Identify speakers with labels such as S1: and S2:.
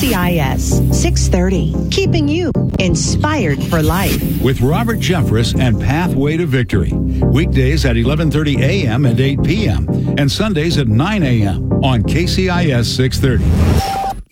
S1: KCIS 630, keeping you inspired for life.
S2: With Robert Jeffress and Pathway to Victory. Weekdays at 11:30 a.m. and 8 p.m. and Sundays at 9 a.m. on KCIS 630.